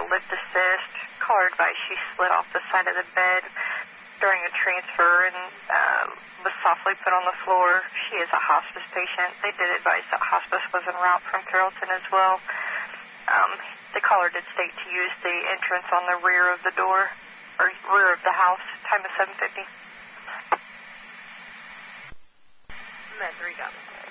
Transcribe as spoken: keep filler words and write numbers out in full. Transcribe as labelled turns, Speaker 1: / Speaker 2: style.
Speaker 1: lip assist. Caller advised she slid off the side of the bed during a transfer and uh, was softly put on the floor. She is a hospice patient. They did advise that hospice was en route from Carrollton as well. Um, the caller did state to use the entrance on the rear of the door, or rear of the house. Time is seven fifty.
Speaker 2: Med three, got it.